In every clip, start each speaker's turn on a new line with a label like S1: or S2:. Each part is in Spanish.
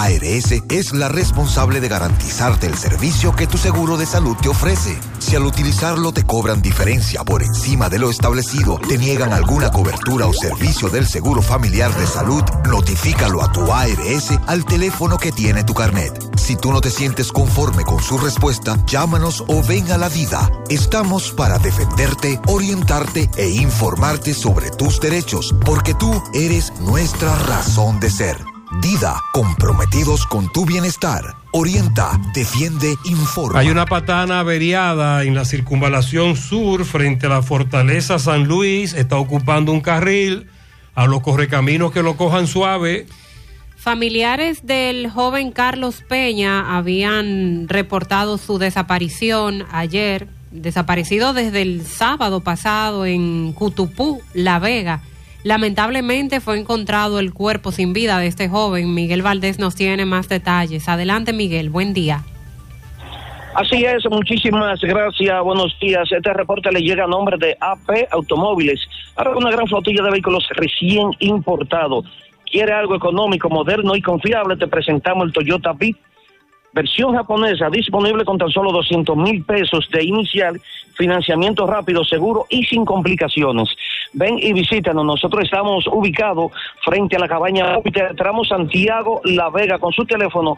S1: ARS es la responsable de garantizarte el servicio que tu seguro de salud te ofrece. Si al utilizarlo te cobran diferencia por encima de lo establecido, te niegan alguna cobertura o servicio del seguro familiar de salud, notifícalo a tu ARS al teléfono que tiene tu carnet. Si tú no te sientes conforme con su respuesta, llámanos o ven a la Dida. Estamos para defenderte, orientarte e informarte sobre tus derechos, porque tú eres nuestra razón de ser. Dida, comprometidos con tu bienestar. Orienta, defiende, informa.
S2: Hay una patana averiada en la circunvalación sur frente a la Fortaleza San Luis. Está ocupando un carril. A los correcaminos que lo cojan suave.
S3: Familiares del joven Carlos Peña habían reportado su desaparición ayer, desaparecido desde el sábado pasado en Cutupú, La Vega. Lamentablemente fue encontrado el cuerpo sin vida de este joven. Miguel Valdés nos tiene más detalles. Adelante, Miguel, buen día.
S4: Así es, muchísimas gracias, buenos días. Este reporte le llega a nombre de AP Automóviles. Ahora una gran flotilla de vehículos recién importados. ¿Quiere algo económico, moderno y confiable? Te presentamos el Toyota Beat, versión japonesa, disponible con tan solo 200,000 pesos de inicial, financiamiento rápido, seguro y sin complicaciones. Ven y visítanos. Nosotros estamos ubicados frente a la cabaña Júpiter, tramo Santiago, La Vega, con su teléfono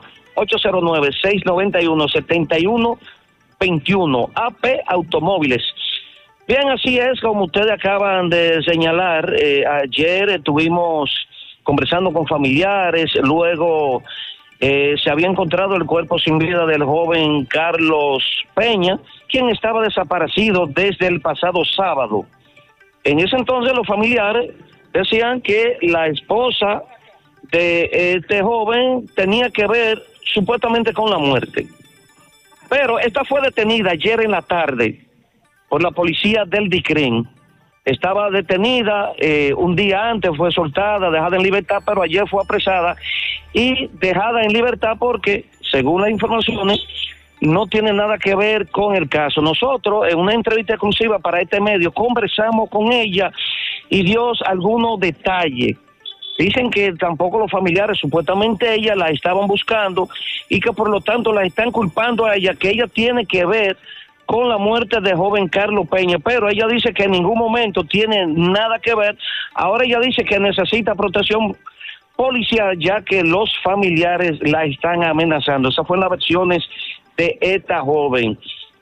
S4: 809-691-7121. AP Automóviles. Bien, así es, como ustedes acaban de señalar, ayer estuvimos conversando con familiares, luego se había encontrado el cuerpo sin vida del joven Carlos Peña, quien estaba desaparecido desde el pasado sábado. En ese entonces los familiares decían que la esposa de este joven tenía que ver supuestamente con la muerte. Pero esta fue detenida ayer en la tarde por la policía del DICRIN. Estaba detenida, un día antes fue soltada, dejada en libertad, pero ayer fue apresada y dejada en libertad porque, según las informaciones, no tiene nada que ver con el caso. Nosotros, en una entrevista exclusiva para este medio, conversamos con ella y dio algunos detalles. Dicen que tampoco los familiares, supuestamente ella la estaban buscando y que por lo tanto la están culpando a ella, que ella tiene que ver con la muerte de joven Carlos Peña, pero ella dice que en ningún momento tiene nada que ver. Ahora ella dice que necesita protección policial ya que los familiares la están amenazando. Esas fueron las versiones de esta joven.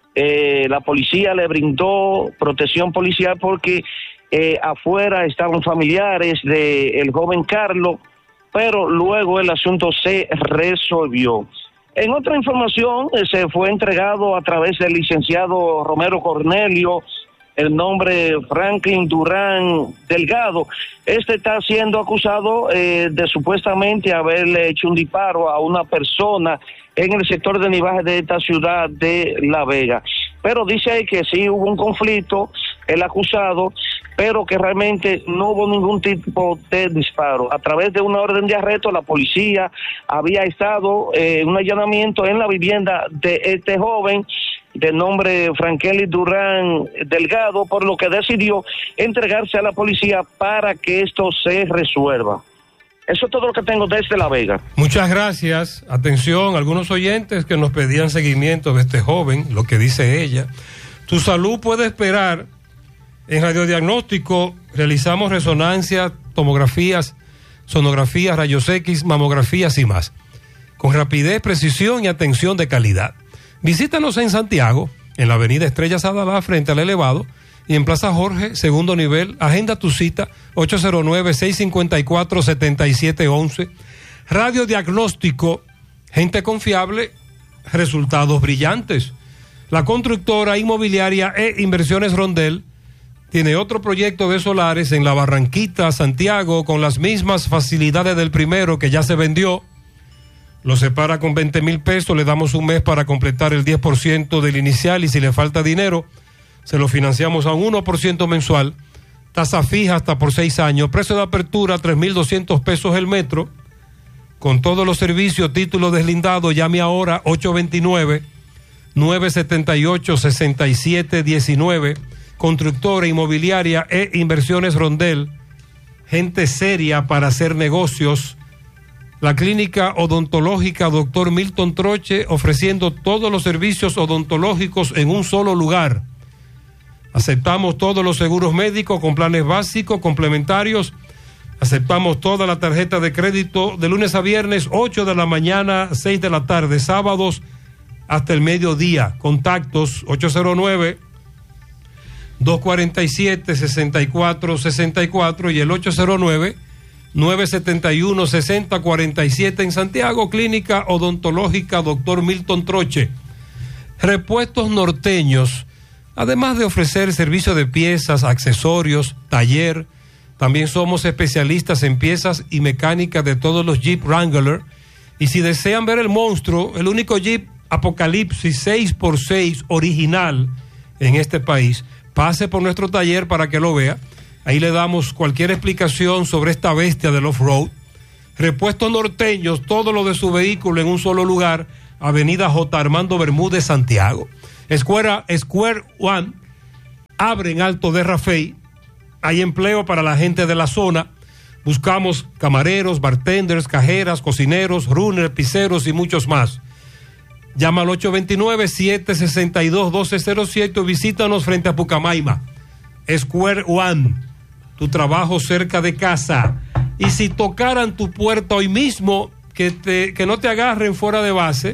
S4: La policía le brindó protección policial porque afuera estaban familiares del joven Carlos, pero luego el asunto se resolvió. En otra información, se fue entregado a través del licenciado Romero Cornelio el nombre Franklin Durán Delgado. Este está siendo acusado de supuestamente haberle hecho un disparo a una persona en el sector de Nivaje de esta ciudad de La Vega. Pero dice ahí que sí hubo un conflicto, el acusado, pero que realmente no hubo ningún tipo de disparo. A través de una orden de arresto, la policía había estado en un allanamiento en la vivienda de este joven de nombre Franklin Durán Delgado, por lo que decidió entregarse a la policía para que esto se resuelva. Eso es todo lo que tengo desde La Vega.
S2: Muchas gracias. Atención, algunos oyentes que nos pedían seguimiento de este joven, lo que dice ella. Tu salud puede esperar. En radiodiagnóstico realizamos resonancias, tomografías, sonografías, rayos X, mamografías y más. Con rapidez, precisión y atención de calidad. Visítanos en Santiago, en la avenida Estrella Sadalá, frente al elevado, y en Plaza Jorge, segundo nivel. Agenda tu cita, 809-654-7711. Radiodiagnóstico, gente confiable, resultados brillantes. La constructora inmobiliaria e Inversiones Rondel tiene otro proyecto de solares en la Barranquita, Santiago, con las mismas facilidades del primero que ya se vendió. Lo separa con 20,000 pesos, le damos un mes para completar el 10% del inicial y si le falta dinero, se lo financiamos a un 1% mensual, tasa fija hasta por 6 años, precio de apertura 3,200 pesos el metro, con todos los servicios, título deslindado. Llame ahora 829-978-6719, constructora inmobiliaria e Inversiones Rondel, gente seria para hacer negocios. La clínica odontológica Dr. Milton Troche, ofreciendo todos los servicios odontológicos en un solo lugar. Aceptamos todos los seguros médicos con planes básicos, complementarios. Aceptamos toda la tarjeta de crédito de lunes a viernes, 8 de la mañana, 6 de la tarde, sábados hasta el mediodía. Contactos 809-247-6464 y el 809-971-6047 en Santiago. Clínica odontológica Dr. Milton Troche. Repuestos Norteños, además de ofrecer servicio de piezas, accesorios, taller, también somos especialistas en piezas y mecánica de todos los Jeep Wrangler. Y si desean ver el monstruo, el único Jeep Apocalipsis 6x6 original en este país, pase por nuestro taller para que lo vea. Ahí le damos cualquier explicación sobre esta bestia del off-road. Repuestos Norteños, todo lo de su vehículo en un solo lugar. Avenida J. Armando Bermúdez, Santiago. Square One abre en Alto de Rafey. Hay empleo para la gente de la zona. Buscamos camareros, bartenders, cajeras, cocineros, runners, pizzeros y muchos más. Llama al 829-762-1207 o visítanos frente a Pucamaima. Square One, tu trabajo cerca de casa. Y si tocaran tu puerta hoy mismo, que no te agarren fuera de base,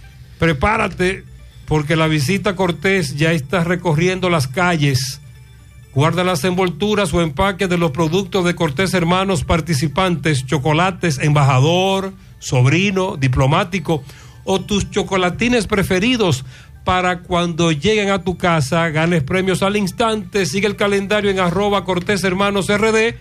S2: prepárate, porque la visita Cortés ya está recorriendo las calles. Guarda las envolturas o empaques de los productos de Cortés Hermanos participantes, chocolates Embajador, Sobrino, Diplomático o tus chocolatines preferidos para cuando lleguen a tu casa ganes premios al instante. Sigue el calendario en @Cortés Hermanos RD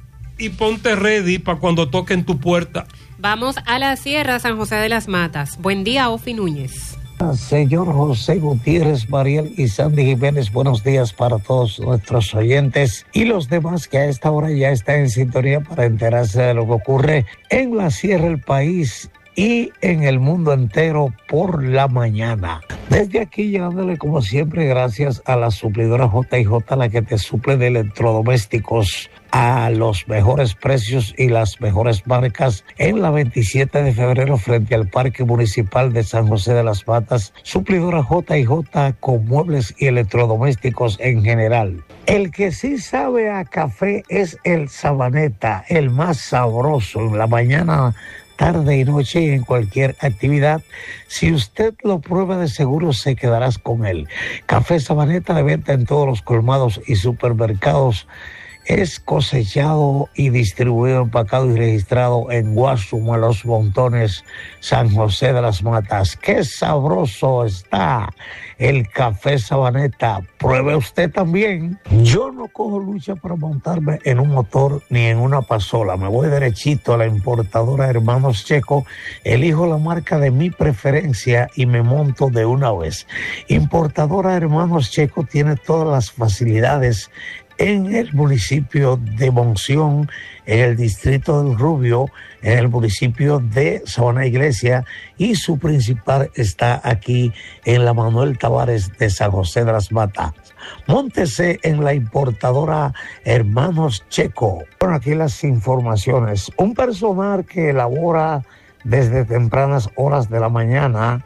S2: y ponte ready para cuando toquen tu puerta.
S3: Vamos a la Sierra San José de las Matas. Buen día, Ofi Núñez.
S5: Señor José Gutiérrez, Mariel y Sandy Jiménez, buenos días para todos nuestros oyentes y los demás que a esta hora ya están en sintonía para enterarse de lo que ocurre en la Sierra del país y en el mundo entero por la mañana. Desde aquí llegándole como siempre gracias a la suplidora J&J, la que te suple de electrodomésticos a los mejores precios y las mejores marcas en la 27 de febrero frente al Parque Municipal de San José de las Matas. Suplidora J&J con muebles y electrodomésticos en general. El que sí sabe a café es el Sabaneta, el más sabroso en la mañana, tarde y noche y en cualquier actividad. Si usted lo prueba, de seguro se quedarás con él. Café Sabaneta, de venta en todos los colmados y supermercados. Es cosechado y distribuido, empacado y registrado en Guasumo, Los Montones, San José de las Matas. ¡Qué sabroso está el café Sabaneta! Pruebe usted también. Yo no cojo lucha para montarme en un motor ni en una pasola. Me voy derechito a la importadora Hermanos Checo, elijo la marca de mi preferencia y me monto de una vez. Importadora Hermanos Checo tiene todas las facilidades en el municipio de Monción, en el distrito del Rubio, en el municipio de Sabana Iglesia, y su principal está aquí en la Manuel Tavares de San José de las Matas. Móntese en la importadora Hermanos Checo. Bueno, aquí las informaciones. Un personal que elabora desde tempranas horas de la mañana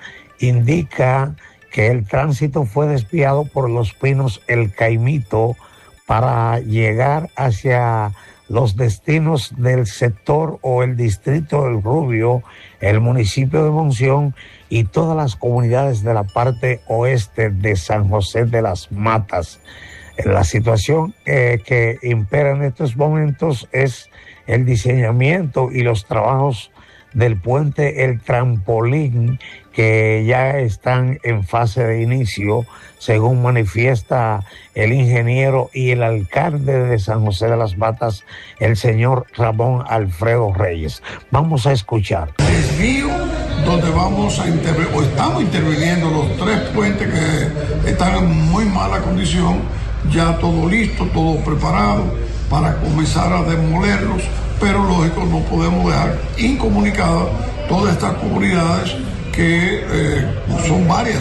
S5: indica que el tránsito fue desviado por Los Pinos, El Caimito, para llegar hacia los destinos del sector o el distrito del Rubio, el municipio de Monción y todas las comunidades de la parte oeste de San José de las Matas. La situación que impera en estos momentos es el diseñamiento y los trabajos del puente El Trampolín, que ya están en fase de inicio, según manifiesta el ingeniero y el alcalde de San José de las Matas, el señor Ramón Alfredo Reyes. Vamos a escuchar.
S6: Desvío donde vamos a estamos interviniendo los 3 puentes que están en muy mala condición, ya todo listo, todo preparado para comenzar a demolerlos, pero lógico no podemos dejar incomunicadas todas estas comunidades que son varias,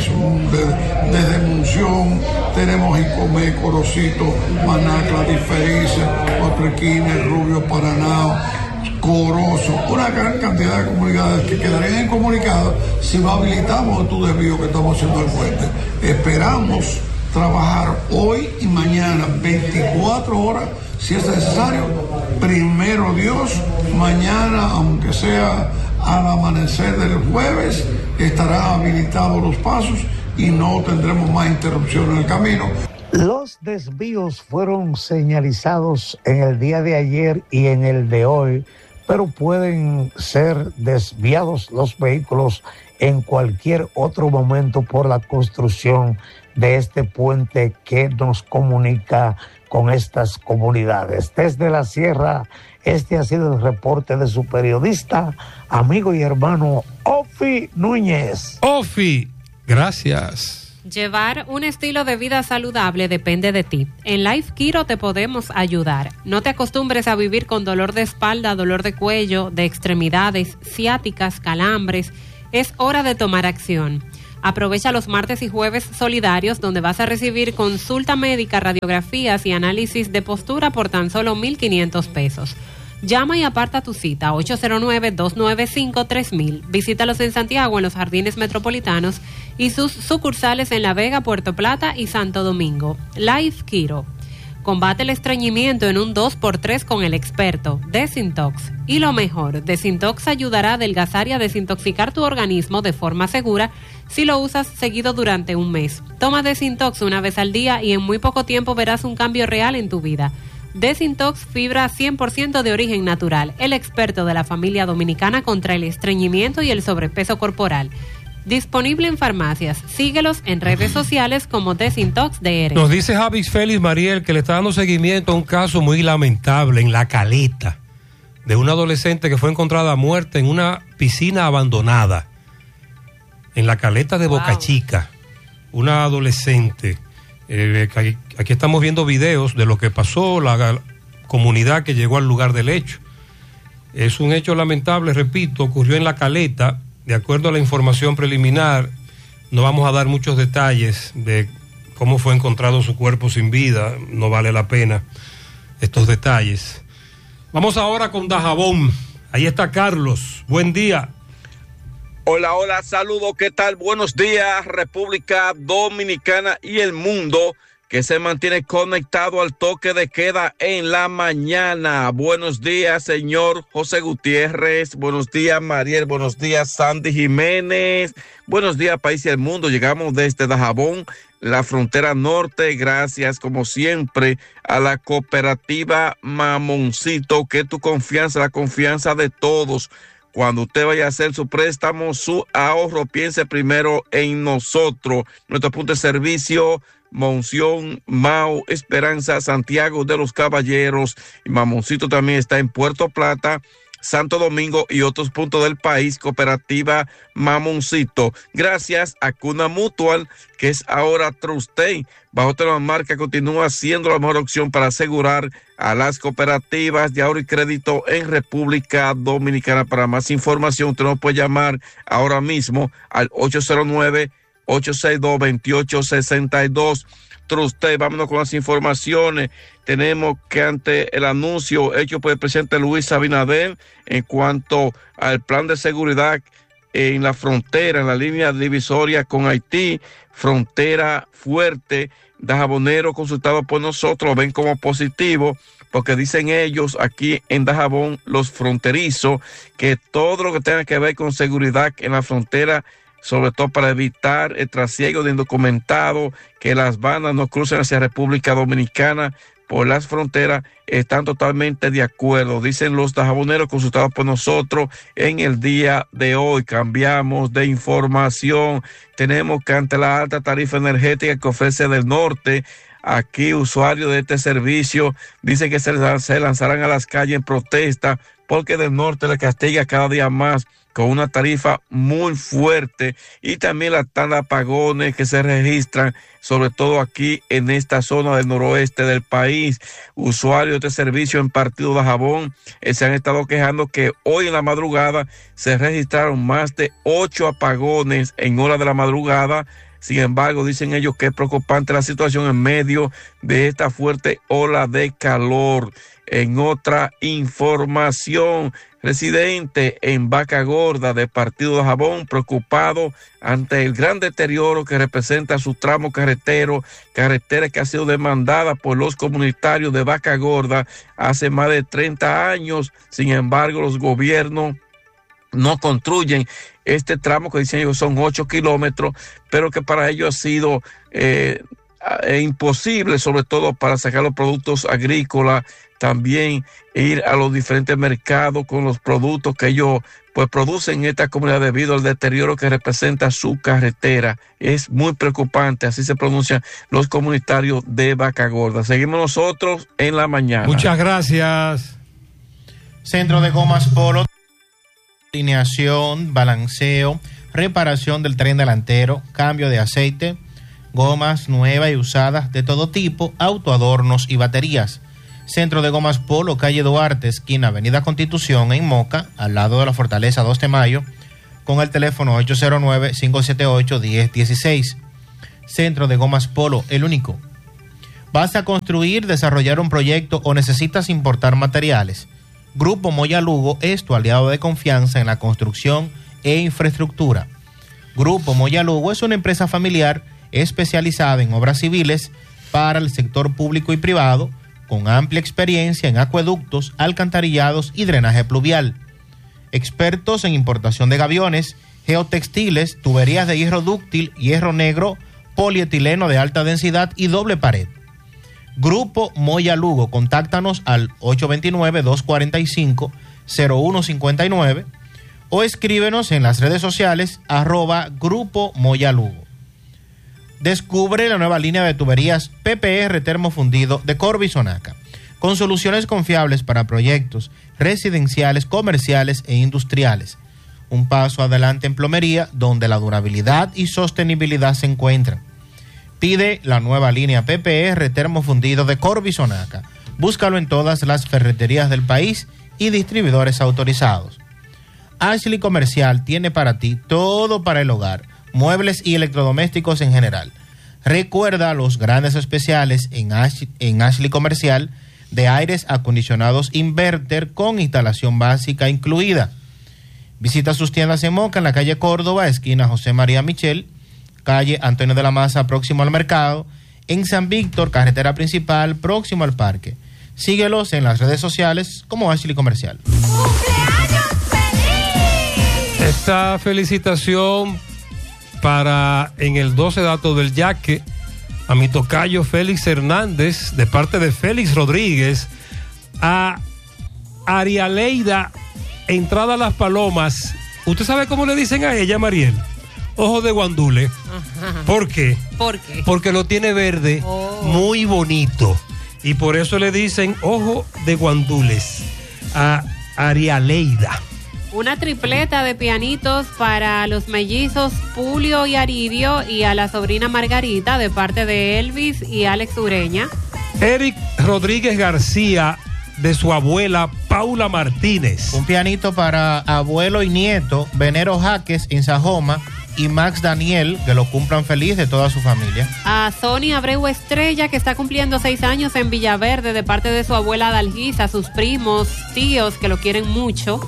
S6: desde Monción, tenemos Jicomé, Corocito, Manacla, Diferice, Cuatro Esquinas, Rubio, Paraná, Corozo, una gran cantidad de comunidades que quedarían incomunicadas si no habilitamos estos desvíos que estamos haciendo al puente. Esperamos trabajar hoy y mañana 24 horas si es necesario. Primero Dios, mañana, aunque sea al amanecer del jueves, estarán habilitados los pasos y no tendremos más interrupción en el camino.
S5: Los desvíos fueron señalizados en el día de ayer y en el de hoy, pero pueden ser desviados los vehículos en cualquier otro momento por la construcción de este puente que nos comunica con estas comunidades. Desde la sierra, este ha sido el reporte de su periodista, amigo y hermano Ofi Núñez.
S2: Ofi, gracias.
S3: Llevar un estilo de vida saludable depende de ti. En Life Kiro te podemos ayudar. No te acostumbres a vivir con dolor de espalda, dolor de cuello, de extremidades, ciáticas, calambres. Es hora de tomar acción. Aprovecha los martes y jueves solidarios, donde vas a recibir consulta médica, radiografías y análisis de postura por tan solo $1,500. Llama y aparta tu cita, 809-295-3000. Visítalos en Santiago, en los Jardines Metropolitanos, y sus sucursales en La Vega, Puerto Plata y Santo Domingo. Life Kiro. Combate el estreñimiento en un 2x3 con el experto Desintox. Y lo mejor, Desintox ayudará a adelgazar y a desintoxicar tu organismo de forma segura si lo usas seguido durante un mes. Toma Desintox una vez al día y en muy poco tiempo verás un cambio real en tu vida. Desintox, fibra 100% de origen natural, el experto de la familia dominicana contra el estreñimiento y el sobrepeso corporal. Disponible en farmacias. Síguelos en redes sociales como Desintox DR.
S2: Nos dice Javis Félix Mariel que le está dando seguimiento a un caso muy lamentable en La Caleta, de una adolescente que fue encontrada muerta en una piscina abandonada en La Caleta de Boca Chica. Una adolescente. Aquí estamos viendo videos de lo que pasó, la comunidad que llegó al lugar del hecho. Es un hecho lamentable, repito, ocurrió en La Caleta. De acuerdo a la información preliminar, no vamos a dar muchos detalles de cómo fue encontrado su cuerpo sin vida, no vale la pena estos detalles. Vamos ahora con Dajabón. Ahí está Carlos. Buen día.
S7: Hola, hola, saludos, ¿qué tal? Buenos días, República Dominicana y el mundo que se mantiene conectado al toque de queda en la mañana. Buenos días, señor José Gutiérrez. Buenos días, Mariel. Buenos días, Sandy Jiménez. Buenos días, país y el mundo. Llegamos desde Dajabón, la frontera norte. Gracias, como siempre, a la cooperativa Mamoncito, que tu confianza, la confianza de todos. Cuando usted vaya a hacer su préstamo, su ahorro, piense primero en nosotros. Nuestro punto de servicio, Monción, Mao, Esperanza, Santiago de los Caballeros. Y Mamoncito también está en Puerto Plata, Santo Domingo y otros puntos del país. Cooperativa Mamoncito. Gracias a Cuna Mutual, que es ahora Trustey. Bajo otra marca, continúa siendo la mejor opción para asegurar a las cooperativas de ahorro y crédito en República Dominicana. Para más información, usted nos puede llamar ahora mismo al 809-862-2862. Trustey, vámonos con las informaciones. Tenemos que ante el anuncio hecho por el presidente Luis Abinader en cuanto al plan de seguridad en la frontera, en la línea divisoria con Haití, frontera fuerte, Dajabonero consultado por nosotros, ven como positivo, porque dicen ellos aquí en Dajabón, los fronterizos, que todo lo que tenga que ver con seguridad en la frontera, sobre todo para evitar el trasiego de indocumentados, que las bandas no crucen hacia República Dominicana por las fronteras, están totalmente de acuerdo. Dicen los dajaboneros consultados por nosotros en el día de hoy. Cambiamos de información. Tenemos que ante la alta tarifa energética que ofrece Del Norte, aquí usuarios de este servicio dicen que se lanzarán a las calles en protesta porque Del Norte le castiga cada día más con una tarifa muy fuerte, y también la tanda de apagones que se registran, sobre todo aquí en esta zona del noroeste del país. Usuarios de este servicio en Partido Dajabón se han estado quejando que hoy en la madrugada se registraron más de 8 apagones en hora de la madrugada Sin embargo, dicen ellos que es preocupante la situación en medio de esta fuerte ola de calor. En otra información, residente en Vaca Gorda de Partido de Jabón, preocupado ante el gran deterioro que representa su tramo carretera que ha sido demandada por los comunitarios de Vaca Gorda hace más de 30 años. Sin embargo, los gobiernos no construyen este tramo que dicen ellos son 8 kilómetros, pero que para ellos ha sido imposible, sobre todo para sacar los productos agrícolas, también ir a los diferentes mercados con los productos que ellos pues producen en esta comunidad debido al deterioro que representa su carretera. Es muy preocupante, así se pronuncian los comunitarios de Vaca Gorda. Seguimos nosotros en la mañana.
S2: Muchas gracias.
S8: Centro de Gomas Polo, alineación, balanceo, reparación del tren delantero, cambio de aceite, gomas nuevas y usadas de todo tipo, autoadornos y baterías. Centro de Gomas Polo, calle Duarte, esquina Avenida Constitución, en Moca, al lado de la Fortaleza 2 de Mayo, con el teléfono 809-578-1016. Centro de Gomas Polo, el único. ¿Vas a construir, desarrollar un proyecto o necesitas importar materiales? Grupo Moya Lugo es tu aliado de confianza en la construcción e infraestructura. Grupo Moya Lugo es una empresa familiar especializada en obras civiles para el sector público y privado, con amplia experiencia en acueductos, alcantarillados y drenaje pluvial. Expertos en importación de gaviones, geotextiles, tuberías de hierro dúctil, hierro negro, polietileno de alta densidad y doble pared. Grupo Moya Lugo, contáctanos al 829-245-0159 o escríbenos en las redes sociales @Grupo Moya Lugo. Descubre la nueva línea de tuberías PPR termofundido de Corby Sonaca, con soluciones confiables para proyectos residenciales, comerciales e industriales. Un paso adelante en plomería, donde la durabilidad y sostenibilidad se encuentran. Pide la nueva línea PPR termofundido de Corby Sonaca. Búscalo en todas las ferreterías del país y distribuidores autorizados. Ashley Comercial tiene para ti todo para el hogar, muebles y electrodomésticos en general. Recuerda los grandes especiales en Ashley Comercial de aires acondicionados inverter con instalación básica incluida. Visita sus tiendas en Moca, en la calle Córdoba, esquina José María Michel, calle Antonio de la Maza, próximo al mercado, en San Víctor, carretera principal, próximo al parque. Síguelos en las redes sociales como Ashley Comercial.
S9: ¡Cumpleaños feliz!
S2: Esta felicitación para en el 12 datos del Yaque a mi tocayo Félix Hernández, de parte de Félix Rodríguez, a Arialeida Entrada Las Palomas. ¿Usted sabe cómo le dicen a ella, Mariel? Ojo de guandule.
S3: Ajá.
S2: ¿Por qué?
S3: ¿Por qué?
S2: Porque lo tiene verde, muy bonito, y por eso le dicen ojo de guandules a Arialeida.
S3: Una tripleta de pianitos para los mellizos Julio y Aridio y a la sobrina Margarita de parte de Elvis y Alex Ureña.
S2: Eric Rodríguez García de su abuela Paula Martínez.
S8: Un pianito para abuelo y nieto Venero Jaques en Sajoma y Max Daniel, que lo cumplan feliz de toda su familia.
S3: A Sonia Abreu Estrella, que está cumpliendo 6 años en Villaverde de parte de su abuela Dalgisa, sus primos, tíos que lo quieren mucho.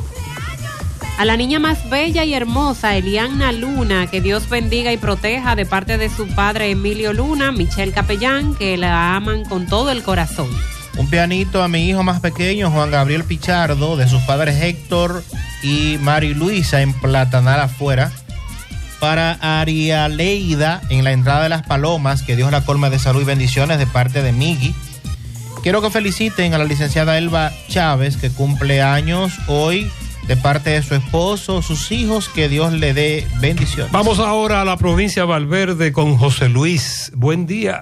S3: A la niña más bella y hermosa, Eliana Luna, que Dios bendiga y proteja de parte de su padre Emilio Luna, Michelle Capellán, que la aman con todo el corazón.
S8: Un pianito a mi hijo más pequeño, Juan Gabriel Pichardo, de sus padres Héctor y Mari Luisa en Platanal Afuera. Para Arialeida en la entrada de Las Palomas, que Dios la colme de salud y bendiciones de parte de Migui. Quiero que feliciten a la licenciada Elba Chávez, que cumple años hoy, de parte de su esposo, sus hijos, que Dios le dé bendiciones.
S2: Vamos ahora a la provincia de Valverde con José Luis. Buen día.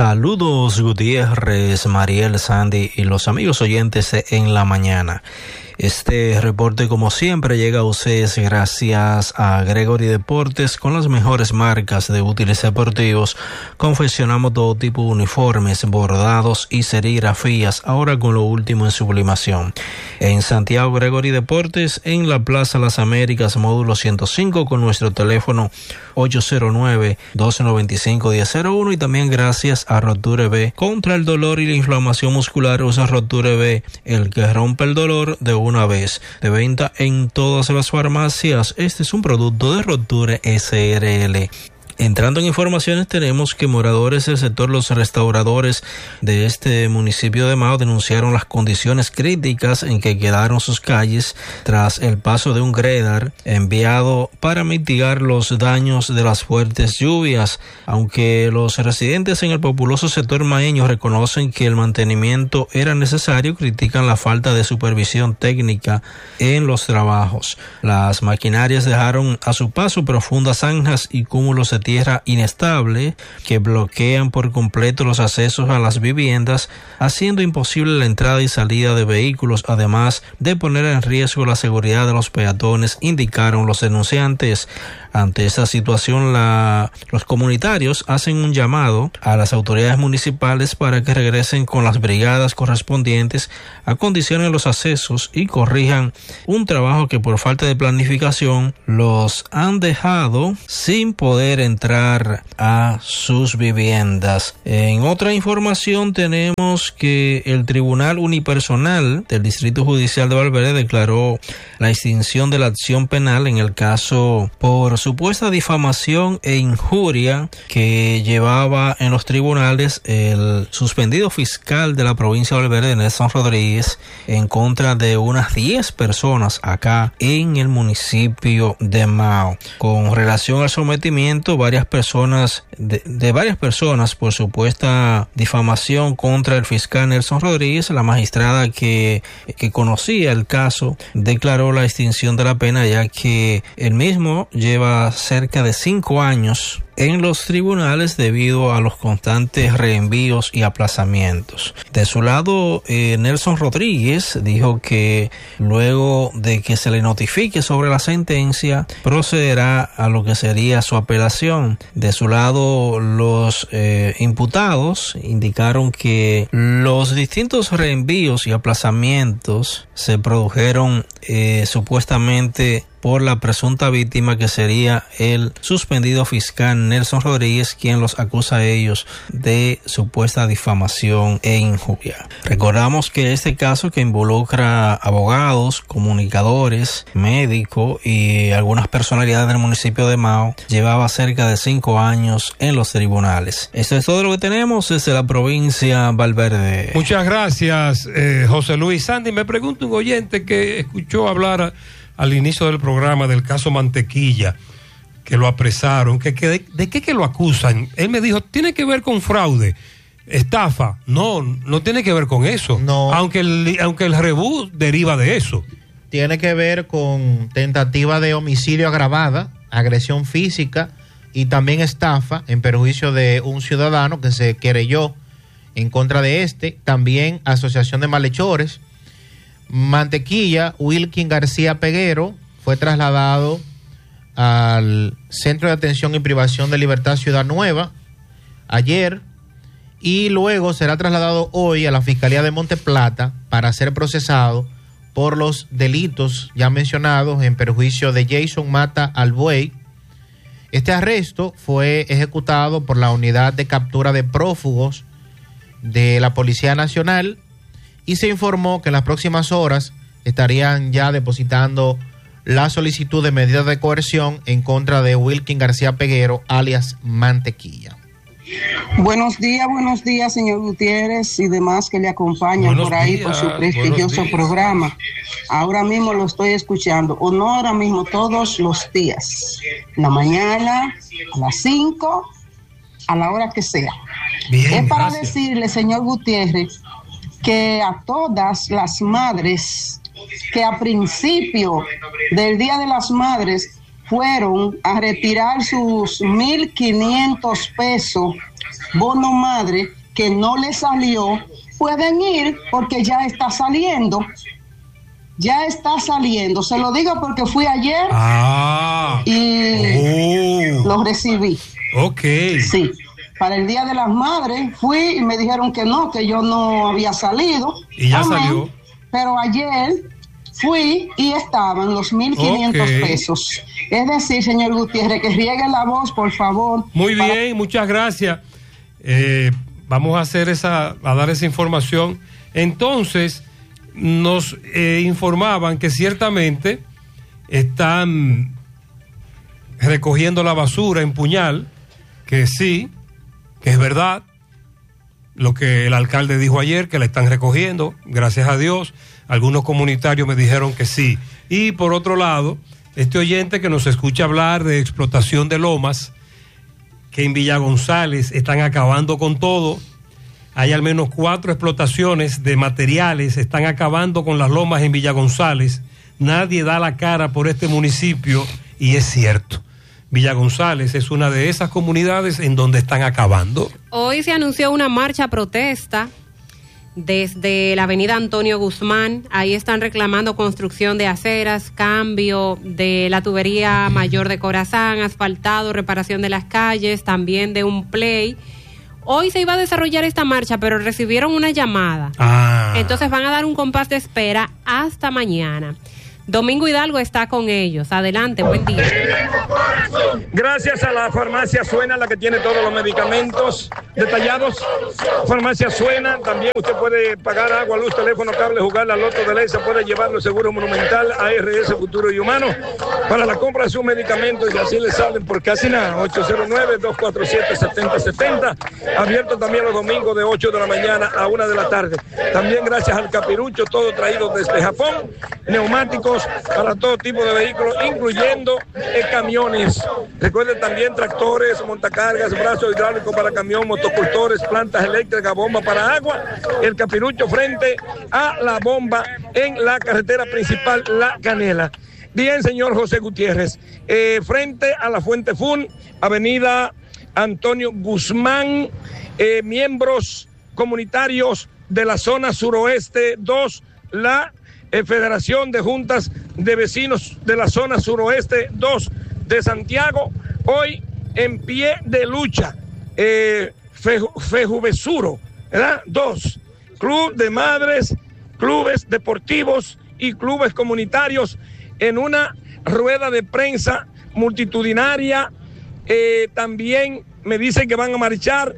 S10: Saludos, Gutiérrez, Mariel, Sandy y los amigos oyentes en la mañana. Este reporte, como siempre, llega a ustedes gracias a Gregory Deportes. Con las mejores marcas de útiles deportivos, confeccionamos todo tipo de uniformes, bordados y serigrafías, ahora con lo último en sublimación. En Santiago, Gregory Deportes, en la Plaza Las Américas, módulo 105, con nuestro teléfono 809-295-1001, y también gracias a Roture B. Contra el dolor y la inflamación muscular, usa Roture B, el que rompe el dolor de una vez. De venta en todas las farmacias. Este es un producto de Roture SRL. Entrando en informaciones, tenemos que moradores del sector Los Restauradores de este municipio de Mao denunciaron las condiciones críticas en que quedaron sus calles tras el paso de un Gredar enviado para mitigar los daños de las fuertes lluvias. Aunque los residentes en el populoso sector maeño reconocen que el mantenimiento era necesario, critican la falta de supervisión técnica en los trabajos. Las maquinarias dejaron a su paso profundas zanjas y cúmulos de tierra inestable que bloquean por completo los accesos a las viviendas, haciendo imposible la entrada y salida de vehículos, además de poner en riesgo la seguridad de los peatones, indicaron los denunciantes. Ante esta situación, los comunitarios hacen un llamado a las autoridades municipales para que regresen con las brigadas correspondientes, acondicionen los accesos y corrijan un trabajo que por falta de planificación los han dejado sin poder entrar a sus viviendas. En otra información, tenemos que el Tribunal Unipersonal del Distrito Judicial de Valverde declaró la extinción de la acción penal en el caso por supuesta difamación e injuria que llevaba en los tribunales el suspendido fiscal de la provincia de Valverde, Nelson Rodríguez, en contra de unas 10 personas acá en el municipio de Mao. Con relación al sometimiento, varias personas por supuesta difamación contra el fiscal Nelson Rodríguez, la magistrada que conocía el caso declaró la extinción de la pena, ya que el mismo lleva cerca de 5 años en los tribunales debido a los constantes reenvíos y aplazamientos. De su lado, Nelson Rodríguez dijo que luego de que se le notifique sobre la sentencia, procederá a lo que sería su apelación. De su lado, los imputados indicaron que los distintos reenvíos y aplazamientos se produjeron supuestamente por la presunta víctima, que sería el suspendido fiscal Nelson Rodríguez, quien los acusa a ellos de supuesta difamación e injuria. Recordamos que este caso, que involucra abogados, comunicadores, médicos y algunas personalidades del municipio de Mao, llevaba cerca de 5 años en los tribunales. Esto es todo lo que tenemos desde la provincia Valverde.
S2: Muchas gracias, José Luis. Sandy, me pregunta un oyente que escuchó hablar al inicio del programa del caso Mantequilla, que lo apresaron, ¿de qué que lo acusan? Él me dijo, tiene que ver con fraude, estafa. No tiene que ver con eso. No. Aunque el rebú deriva de eso.
S8: Tiene que ver con tentativa de homicidio agravada, agresión física y también estafa en perjuicio de un ciudadano que se querelló en contra de también asociación de malhechores. Mantequilla, Wilkin García Peguero, fue trasladado al Centro de Atención y Privación de Libertad Ciudad Nueva ayer, y luego será trasladado hoy a la Fiscalía de Monte Plata para ser procesado por los delitos ya mencionados en perjuicio de Jason Mata Albuey. Este arresto fue ejecutado por la Unidad de Captura de Prófugos de la Policía Nacional, y se informó que en las próximas horas estarían ya depositando la solicitud de medida de coerción en contra de Wilkin García Peguero, alias Mantequilla.
S11: Buenos días, señor Gutiérrez y demás que le acompañan por ahí por su prestigioso programa. Ahora mismo lo estoy escuchando, o no ahora mismo, todos los días, en la mañana, a las 5, a la hora que sea. Bien, es para decirle, señor Gutiérrez, que a todas las madres que a principio del Día de las Madres fueron a retirar sus 1,500 pesos bono madre que no le salió, pueden ir porque ya está saliendo. ya está saliendo. Se lo digo porque fui ayer y lo recibí.
S2: Ok.
S11: Sí. Para el Día de las Madres fui y me dijeron que no, que yo no había salido.
S2: Y ya salió.
S11: Pero ayer fui y estaban los 1.500 pesos. Es decir, señor Gutiérrez, que riegue la voz, por favor.
S2: Muy bien, muchas gracias. Vamos a dar esa información. Entonces, nos informaban que ciertamente están recogiendo la basura en Puñal, que sí, que es verdad lo que el alcalde dijo ayer, que la están recogiendo, gracias a Dios. Algunos comunitarios me dijeron que sí. Y por otro lado, este oyente que nos escucha hablar de explotación de lomas, que en Villa González están acabando con todo. Hay al menos 4 explotaciones de materiales, están acabando con las lomas en Villa González. Nadie da la cara por este municipio y es cierto. Villa González es una de esas comunidades en donde están acabando.
S3: Hoy se anunció una marcha protesta desde la avenida Antonio Guzmán. Ahí están reclamando construcción de aceras, cambio de la tubería mayor de Corazán, asfaltado, reparación de las calles, también de un play. Hoy se iba a desarrollar esta marcha, pero recibieron una llamada. Entonces van a dar un compás de espera hasta mañana. Domingo Hidalgo está con ellos. Adelante, buen día.
S12: Gracias a la farmacia Suena, la que tiene todos los medicamentos detallados. Farmacia Suena, también usted puede pagar agua, luz, teléfono, cable, jugar la loto de Leisa, puede llevarlo seguro monumental, ARS Futuro y Humano, para la compra de sus medicamentos, y así le salen por casi nada. 809-247-7070, abierto también los domingos de 8 de la mañana a 1 de la tarde. También gracias al Capirucho, todo traído desde Japón, neumáticos para todo tipo de vehículos, incluyendo camiones. Recuerden también tractores, montacargas, brazos hidráulicos para camión, motocultores, plantas eléctricas, bomba para agua. El Capirucho frente a la bomba en la carretera principal La Canela. Bien, señor José Gutiérrez, frente a la Fuente Fun, avenida Antonio Guzmán, miembros comunitarios de la zona suroeste 2, la Federación de Juntas de Vecinos de la zona suroeste 2 de Santiago, hoy en pie de lucha. Fejuvesuro, ¿verdad? 2, Club de Madres, clubes deportivos y clubes comunitarios, en una rueda de prensa multitudinaria. También me dicen que van a marchar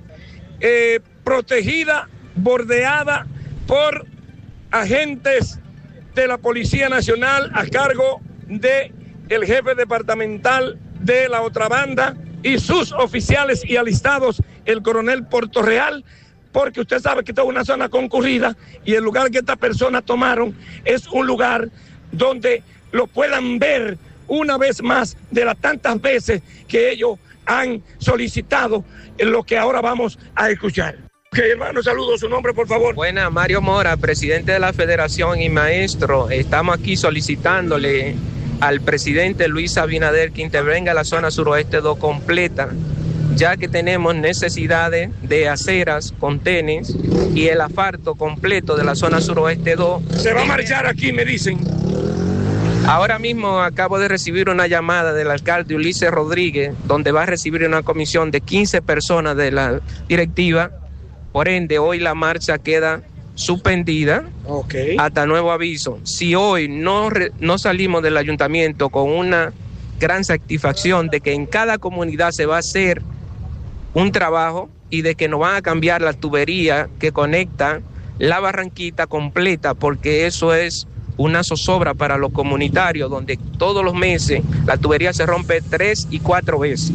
S12: protegida, bordeada por agentes de la Policía Nacional a cargo de el jefe departamental de la otra banda y sus oficiales y alistados, el coronel Portorreal, porque usted sabe que esta es una zona concurrida y el lugar que estas personas tomaron es un lugar donde lo puedan ver una vez más de las tantas veces que ellos han solicitado lo que ahora vamos a escuchar. Hermano, saludos, su nombre, por favor.
S13: Buena, Mario Mora, presidente de la Federación y maestro. Estamos aquí solicitándole al presidente Luis Abinader que intervenga la zona suroeste 2 completa, ya que tenemos necesidades de aceras, contenes y el asfalto completo de la zona suroeste 2.
S12: Se va a marchar aquí, me dicen.
S13: Ahora mismo acabo de recibir una llamada del alcalde Ulises Rodríguez, donde va a recibir una comisión de 15 personas de la directiva. Por ende, hoy la marcha queda suspendida hasta nuevo aviso. Si hoy no salimos del ayuntamiento con una gran satisfacción de que en cada comunidad se va a hacer un trabajo y de que nos van a cambiar la tubería que conecta la Barranquita completa, porque eso es una zozobra para los comunitarios, donde todos los meses la tubería se rompe 3 y 4 veces.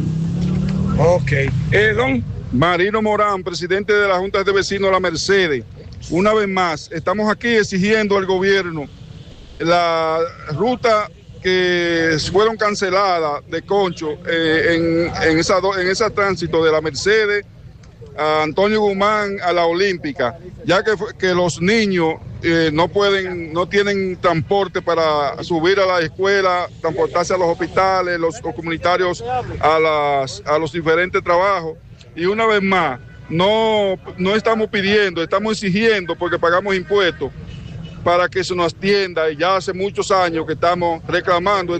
S12: Don
S14: Marino Morán, presidente de la Junta de Vecinos La Mercedes. Una vez más, estamos aquí exigiendo al gobierno la ruta que fueron canceladas de Concho en ese tránsito de La Mercedes a Antonio Guzmán a la Olímpica, ya que los niños no tienen transporte para subir a la escuela, transportarse a los hospitales, los comunitarios a los diferentes trabajos. Y una vez más, no estamos pidiendo, estamos exigiendo, porque pagamos impuestos, para que se nos atienda. Y ya hace muchos años que estamos reclamando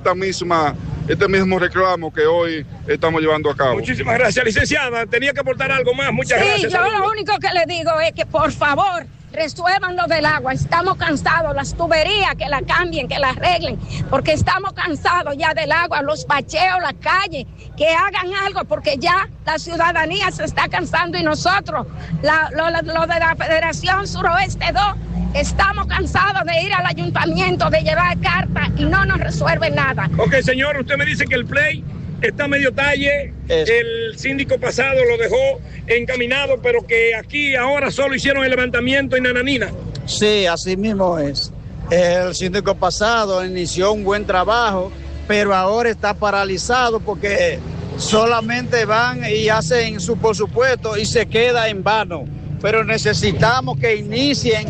S14: este mismo reclamo que hoy estamos llevando a cabo.
S12: Muchísimas gracias, licenciada. Tenía que aportar algo más. Muchas gracias.
S15: Sí, yo lo único que le digo es que por favor resuelvan lo del agua. Estamos cansados, las tuberías que la cambien, que la arreglen, porque estamos cansados ya del agua, los bacheos, la calle, que hagan algo, porque ya la ciudadanía se está cansando y nosotros, lo de la Federación Suroeste 2, estamos cansados de ir al ayuntamiento, de llevar cartas y no nos resuelven nada.
S12: Ok, señor, usted me dice que el play está medio talle, el síndico pasado lo dejó encaminado, pero que aquí ahora solo hicieron el levantamiento en Nananina.
S16: Sí, así mismo es. El síndico pasado inició un buen trabajo, pero ahora está paralizado porque solamente van y hacen su presupuesto y se queda en vano. Pero necesitamos que inicien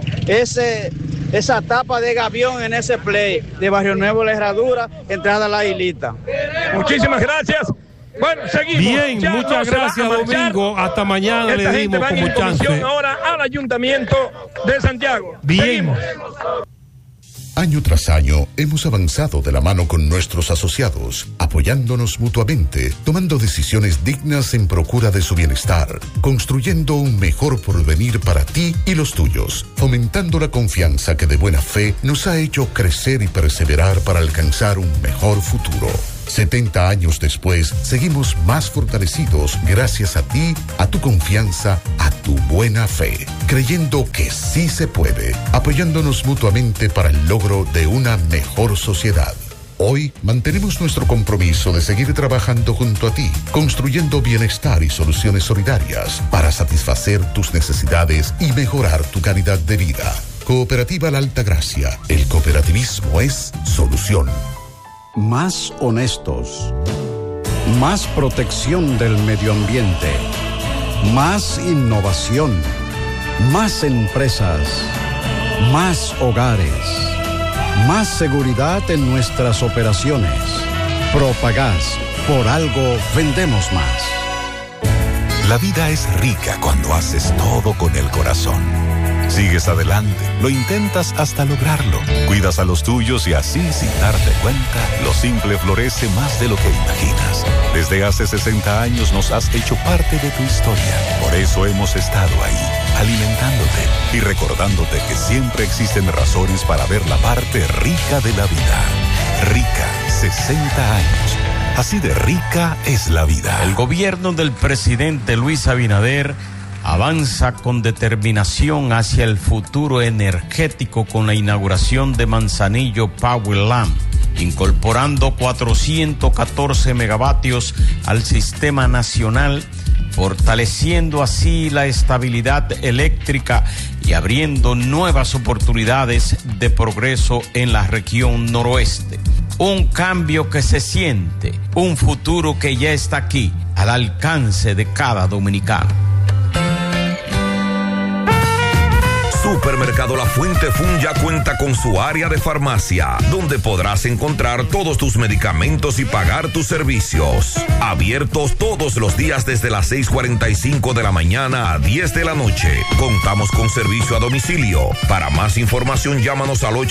S16: esa etapa de gavión en ese play de Barrio Nuevo, La Herradura, entrada a La Islita.
S12: Muchísimas gracias. Bueno, seguimos.
S2: Bien, ya muchas gracias, Domingo. Hasta mañana le dimos como chance.
S12: Ahora al Ayuntamiento de Santiago.
S2: Bien.
S12: Seguimos.
S17: Año tras año hemos avanzado de la mano con nuestros asociados, apoyándonos mutuamente, tomando decisiones dignas en procura de su bienestar, construyendo un mejor porvenir para ti y los tuyos, fomentando la confianza que de buena fe nos ha hecho crecer y perseverar para alcanzar un mejor futuro. 70 años después, seguimos más fortalecidos gracias a ti, a tu confianza, a tu buena fe, creyendo que sí se puede, apoyándonos mutuamente para el logro de una mejor sociedad. Hoy mantenemos nuestro compromiso de seguir trabajando junto a ti, construyendo bienestar y soluciones solidarias para satisfacer tus necesidades y mejorar tu calidad de vida. Cooperativa La Altagracia. El cooperativismo es solución.
S18: Más honestos, más protección del medio ambiente, más innovación, más empresas, más hogares, más seguridad en nuestras operaciones. Propagás, por algo vendemos más.
S19: La vida es rica cuando haces todo con el corazón. Sigues adelante, lo intentas hasta lograrlo. Cuidas a los tuyos y así, sin darte cuenta, lo simple florece más de lo que imaginas. Desde hace 60 años nos has hecho parte de tu historia. Por eso hemos estado ahí, alimentándote y recordándote que siempre existen razones para ver la parte rica de la vida. Rica, 60 años. Así de rica es la vida.
S20: El gobierno del presidente Luis Abinader avanza con determinación hacia el futuro energético con la inauguración de Manzanillo Powerland, incorporando 414 megavatios al sistema nacional, fortaleciendo así la estabilidad eléctrica y abriendo nuevas oportunidades de progreso en la región noroeste. Un cambio que se siente, un futuro que ya está aquí, al alcance de cada dominicano.
S21: Supermercado La Fuente Fun ya cuenta con su área de farmacia, donde podrás encontrar todos tus medicamentos y pagar tus servicios. Abiertos todos los días desde las 6:45 de la mañana a 10 de la noche. Contamos con servicio a domicilio. Para más información, llámanos al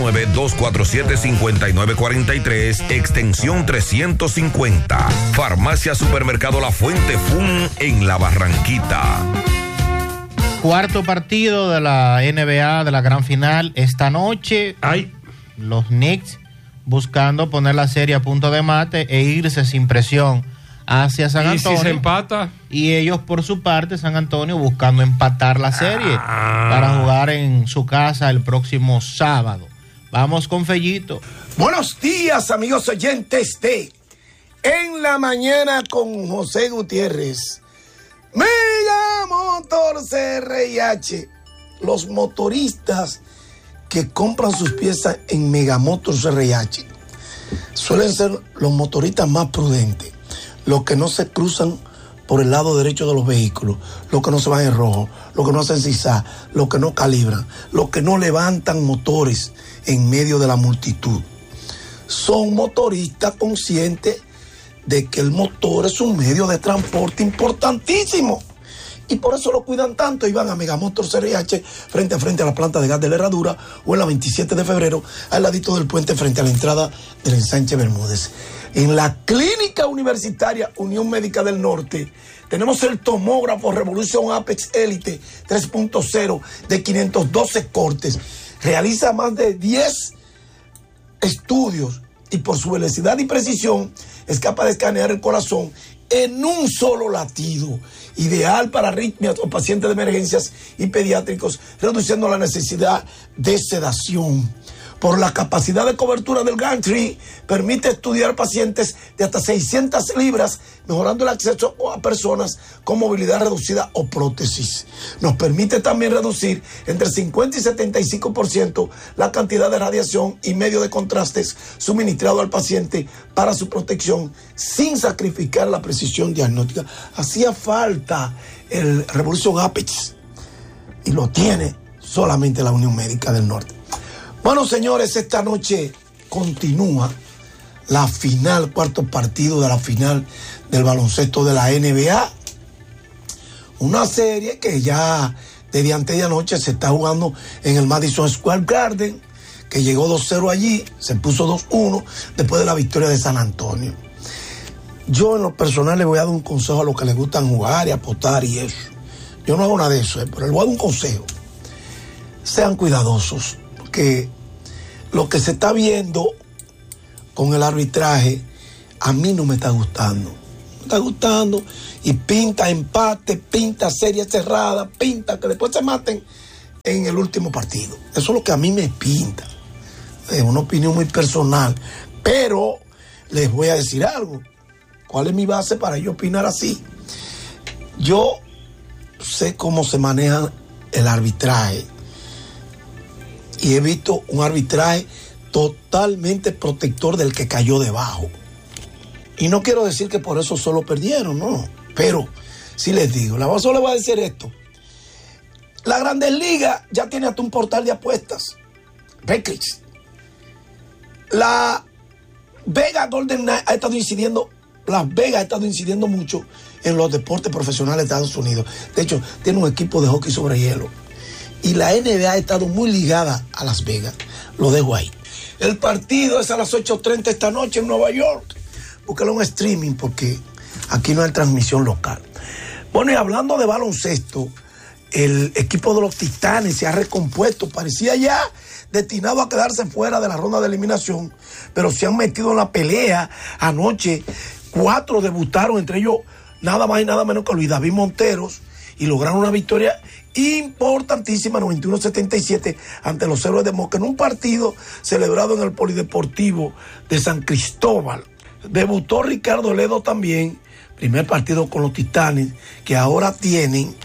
S21: 809-247-5943, extensión 350. Farmacia Supermercado La Fuente Fun en La Barranquita.
S8: Cuarto partido de la NBA de la gran final esta noche. Los Knicks buscando poner la serie a punto de mate e irse sin presión hacia San Antonio.
S2: ¿Y si se empata?
S8: Y ellos por su parte, San Antonio, buscando empatar la serie para jugar en su casa el próximo sábado. Vamos con Fellito.
S22: Buenos días, amigos oyentes de En la Mañana con José Gutiérrez. Mega Motor CRIH. Los motoristas que compran sus piezas en Mega Motor CRIH suelen ser los motoristas más prudentes, los que no se cruzan por el lado derecho de los vehículos, los que no se van en rojo, los que no hacen zigzag, los que no calibran, los que no levantan motores en medio de la multitud. Son motoristas conscientes de que el motor es un medio de transporte importantísimo Y por eso lo cuidan tanto y van a Megamotor CRH frente a frente a la planta de gas de la Herradura o en la 27 de febrero al ladito del puente frente a la entrada del ensanche Bermúdez. En la Clínica Universitaria Unión Médica del Norte tenemos el tomógrafo Revolution Apex Elite 3.0 de 512 cortes. Realiza más de 10 estudios y por su velocidad y precisión es capaz de escanear el corazón en un solo latido, ideal para arritmias o pacientes de emergencias y pediátricos, reduciendo la necesidad de sedación. Por la capacidad de cobertura del gantry, permite estudiar pacientes de hasta 600 libras, mejorando el acceso a personas con movilidad reducida o prótesis. Nos permite también reducir entre 50 y 75% la cantidad de radiación y medio de contrastes suministrado al paciente para su protección, sin sacrificar la precisión diagnóstica. Hacía falta el Revolution Apex y lo tiene solamente la Unión Médica del Norte. Bueno, señores, esta noche continúa la final, cuarto partido de la final del baloncesto de la NBA. Una serie que ya desde antes de anoche se está jugando en el Madison Square Garden, que llegó 2-0 allí, se puso 2-1 después de la victoria de San Antonio. Yo en lo personal le voy a dar un consejo a los que les gustan jugar y apostar y eso. Yo no hago nada de eso, pero les voy a dar un consejo. Sean cuidadosos, porque lo que se está viendo con el arbitraje a mí no me está gustando. Me está gustando y pinta empate, pinta serie cerrada, pinta que después se maten en el último partido. Eso es lo que a mí me pinta. Es una opinión muy personal, pero les voy a decir algo. ¿Cuál es mi base para yo opinar así? Yo sé cómo se maneja el arbitraje y he visto un arbitraje totalmente protector del que cayó debajo. Y no quiero decir que por eso solo perdieron, no. Pero sí les digo, solo les voy a decir esto. La Grandes Ligas ya tiene hasta un portal de apuestas. Betcris. La Vega Golden Knight ha estado incidiendo, Las Vegas ha estado incidiendo mucho en los deportes profesionales de Estados Unidos. De hecho, tiene un equipo de hockey sobre hielo. Y la NBA ha estado muy ligada a Las Vegas. Lo dejo ahí. El partido es a las 8:30 esta noche en Nueva York. Búsquelo en streaming porque aquí no hay transmisión local. Bueno, y hablando de baloncesto, el equipo de los Titanes se ha recompuesto. Parecía ya destinado a quedarse fuera de la ronda de eliminación, pero se han metido en la pelea. Anoche 4 debutaron, entre ellos nada más y nada menos que Luis David Monteros, y lograron una victoria importantísima, 91-77 ante los Héroes de Moca, en un partido celebrado en el Polideportivo de San Cristóbal. Debutó Ricardo Ledo también, primer partido con los Titanes, que ahora tienen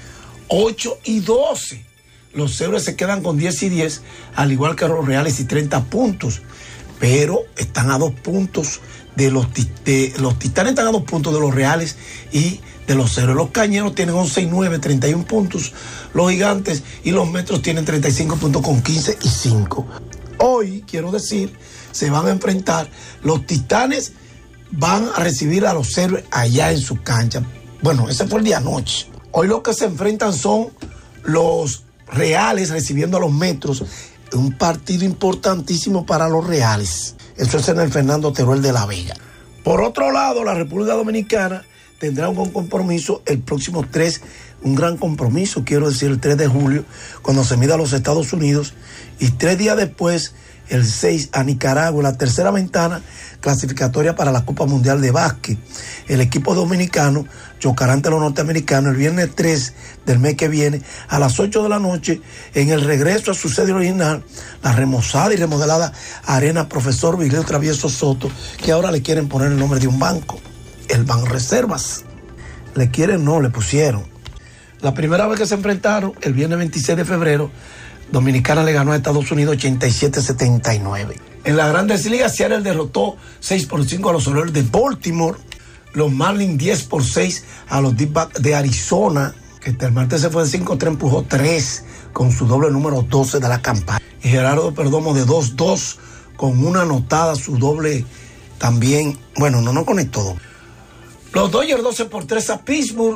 S22: 8-12. Los Héroes se quedan con 10-10, al igual que los Reales y 30 puntos, pero están a 2 puntos de los Titanes, están a 2 puntos de los Reales y de los Héroes. Los Cañeros tienen 11-9, 31 puntos. Los Gigantes y los Metros tienen 35 puntos con 15-5. Hoy, quiero decir, se van a enfrentar. Los Titanes van a recibir a los Héroes allá en su cancha. Bueno, ese fue el día anoche. Hoy lo que se enfrentan son los Reales recibiendo a los Metros. Un partido importantísimo para los Reales. Eso es en el Fernando Teruel de la Vega. Por otro lado, la República Dominicana tendrá un compromiso el próximo 3, un gran compromiso, quiero decir, el 3 de julio, cuando se mida a los Estados Unidos, y 3 días después, el 6, a Nicaragua, la tercera ventana clasificatoria para la Copa Mundial de Básquet. El equipo dominicano chocará ante los norteamericanos el viernes 3 del mes que viene, a las 8 de la noche, en el regreso a su sede original, la remozada y remodelada Arena Profesor Vigilio Travieso Soto, que ahora le quieren poner el nombre de un banco, el Banreservas. Le quieren, no, le pusieron. La primera vez que se enfrentaron, el viernes 26 de febrero, Dominicana le ganó a Estados Unidos 87-79. En las Grandes Ligas, Seattle derrotó 6-5 a los Orioles de Baltimore. Los Marlins 10-6 a los D-Backs de Arizona, que el martes se fue de 5-3, empujó 3 con su doble número 12 de la campaña. Y Gerardo Perdomo de 2-2 con una anotada, su doble también. Bueno, no conectó. Los Dodgers 12-3 a Pittsburgh.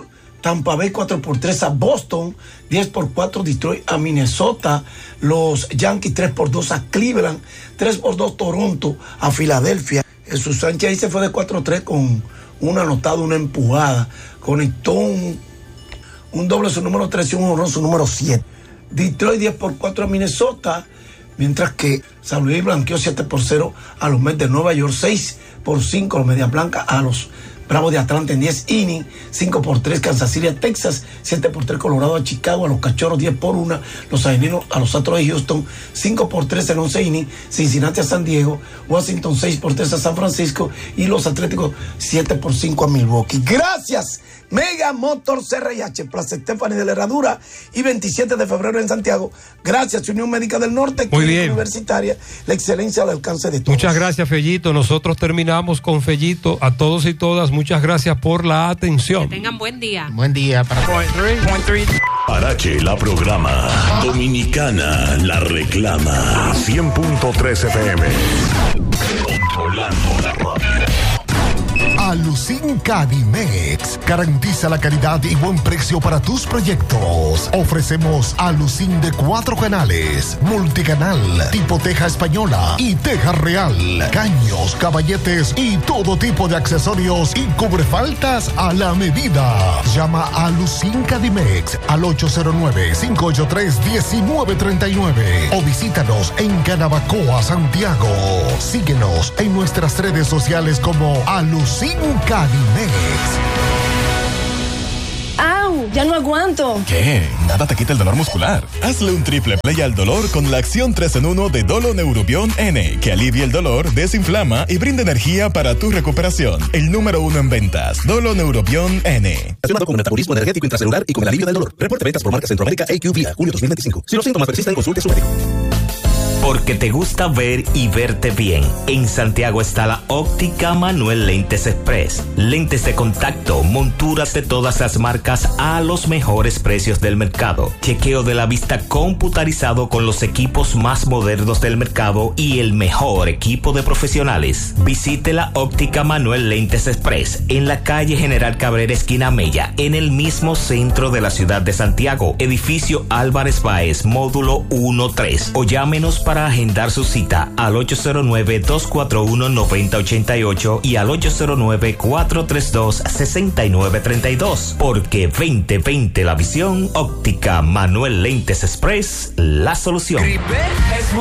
S22: Tampa Bay 4-3 a Boston, 10-4 Detroit a Minnesota, los Yankees 3-2 a Cleveland, 3-2 Toronto a Filadelfia. Jesús Sánchez ahí se fue de 4-3 con un anotado, una empujada, conectó un doble su número 3 y un honrón su número 7. Detroit 10-4 a Minnesota, mientras que San Luis blanqueó 7-0 a los Mets de Nueva York, 6-5 los Medias Blancas a los Bravos de Atlanta en 10 innings, 5-3 Kansas City a Texas, 7-3 Colorado a Chicago, a los Cachorros 10-1, los Angelinos a los Astros de Houston, 5-3 en 11 innings, Cincinnati a San Diego, Washington 6-3 a San Francisco y los Atléticos 7-5 a Milwaukee. Gracias, Mega Motors CRIH, Plaza Estefani de la Herradura y 27 de febrero en Santiago. Gracias, Unión Médica del Norte,
S2: Muy bien.
S22: Universitaria, la excelencia al alcance de todos.
S2: Muchas gracias, Fellito. Nosotros terminamos con Fellito. A todos y todas, muchas gracias por la atención.
S3: Que tengan buen día.
S8: Buen día para
S1: Parache la programa. Dominicana la reclama. 100.3 FM. Controlando la radio.
S4: Alucin Cadimex garantiza la calidad y buen precio para tus proyectos. Ofrecemos Alucin de 4 canales, multicanal, tipo teja española y teja real, caños, caballetes y todo tipo de accesorios y cubrefaltas a la medida. Llama a Alucin Cadimex al 809-583-1939 o visítanos en Canabacoa, Santiago. Síguenos en nuestras redes sociales como Alucin Cadimex.
S23: ¡Au! Ya no aguanto.
S24: ¿Qué? Nada te quita el dolor muscular. Hazle un triple play al dolor con la acción 3 en 1 de Dolo Neurobion N, que alivia el dolor, desinflama y brinda energía para tu recuperación. El número 1 en ventas, Dolo Neurobion N.
S25: Relacionado con el metabolismo energético intracelular y con el alivio del dolor. Reporte ventas por marca Centroamérica AQ Vía, julio 2025. Si los síntomas persisten, consulte a su médico.
S26: Porque te gusta ver y verte bien. En Santiago está la Óptica Manuel Lentes Express. Lentes de contacto, monturas de todas las marcas a los mejores precios del mercado. Chequeo de la vista computarizado con los equipos más modernos del mercado y el mejor equipo de profesionales. Visite la Óptica Manuel Lentes Express en la calle General Cabrera, esquina Mella, en el mismo centro de la ciudad de Santiago. Edificio Álvarez Báez, módulo 1-3. O llámenos para agendar su cita al 809-241-9088 y al 809-432-6932. Porque 2020 la visión, Óptica Manuel Lentes Express, la solución.